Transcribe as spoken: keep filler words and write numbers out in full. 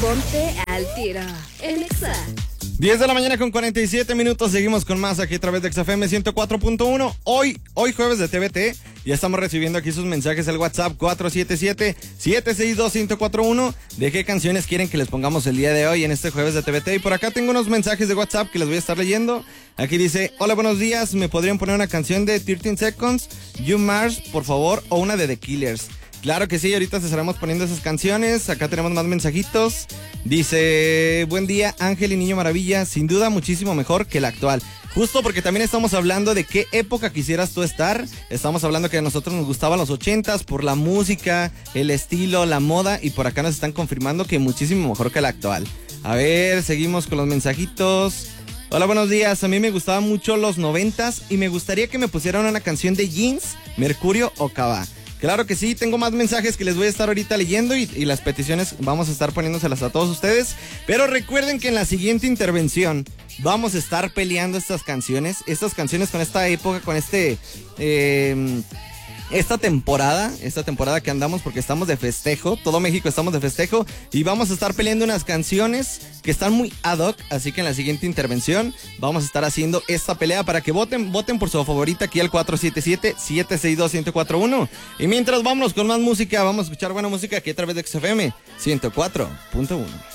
Ponte al tiro en Exa. diez de la mañana con cuarenta y siete minutos. Seguimos con más aquí a través de Exa F M ciento cuatro punto uno. Hoy, hoy jueves de T V T. Ya estamos recibiendo aquí sus mensajes al WhatsApp cuatro siete siete, siete seis dos, uno cero cuatro uno. ¿De qué canciones quieren que les pongamos el día de hoy en este jueves de T V T? Y por acá tengo unos mensajes de WhatsApp que les voy a estar leyendo. Aquí dice: hola, buenos días. ¿Me podrían poner una canción de trece Seconds, You Mars, por favor? O una de The Killers. Claro que sí, ahorita se estaremos poniendo esas canciones. Acá tenemos más mensajitos. Dice: buen día, Ángel y Niño Maravilla. Sin duda muchísimo mejor que la actual. Justo porque también estamos hablando de qué época quisieras tú estar. Estamos hablando que a nosotros nos gustaban los ochentas por la música, el estilo, la moda. Y por acá nos están confirmando que muchísimo mejor que la actual. A ver, seguimos con los mensajitos. Hola, buenos días. A mí me gustaban mucho los noventas y me gustaría que me pusieran una canción de Jeans, Mercurio o Cava. Claro que sí, tengo más mensajes que les voy a estar ahorita leyendo y, y las peticiones vamos a estar poniéndoselas a todos ustedes. Pero recuerden que en la siguiente intervención vamos a estar peleando estas canciones, estas canciones con esta época, con este... Eh, esta temporada, esta temporada que andamos porque estamos de festejo, todo México estamos de festejo y vamos a estar peleando unas canciones que están muy ad hoc, así que en la siguiente intervención vamos a estar haciendo esta pelea para que voten, voten por su favorita aquí al cuatro siete siete, siete seis dos, uno cero cuatro uno. Y mientras vámonos con más música, vamos a escuchar buena música aquí a través de X F M ciento cuatro punto uno.